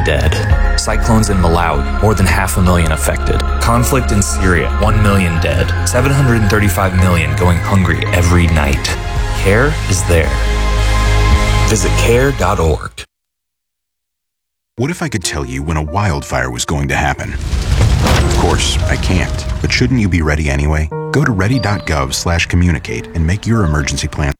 dead. Cyclones in Malawi, more than 500,000 affected. Conflict in Syria, 1 million dead. 735 million going hungry every night. CARE is there. Visit care.org. What if I could tell you when a wildfire was going to happen? Of course, I can't. But shouldn't you be ready anyway? Go to ready.gov/communicate and make your emergency plan.